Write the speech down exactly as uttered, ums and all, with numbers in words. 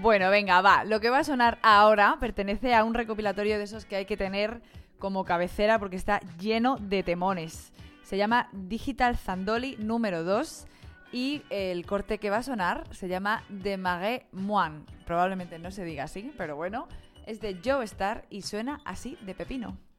Bueno, venga, va. Lo que va a sonar ahora pertenece a un recopilatorio de esos que hay que tener como cabecera porque está lleno de temones. Se llama Digital Zandoli número dos y el corte que va a sonar se llama De Marais Moine. Probablemente no se diga así, pero bueno, es de Joe Star y suena así de pepino.